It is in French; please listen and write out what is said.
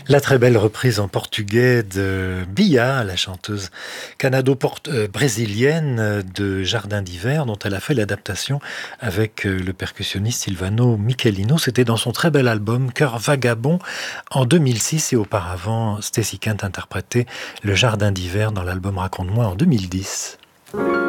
La très belle reprise en portugais de Bia, la chanteuse canado-brésilienne de Jardin d'hiver, dont elle a fait l'adaptation avec le percussionniste Silvano Michelino. C'était dans son très bel album Cœur vagabond en 2006 et auparavant Stacy Kent interprétait Le Jardin d'hiver dans l'album Raconte-moi en 2010.